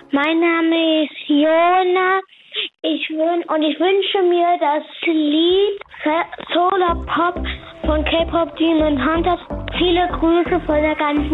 Mein Name ist Jona. Ich wünsche mir das Lied Solar Pop von K-Pop Demon Hunters. Viele Grüße von der ganzen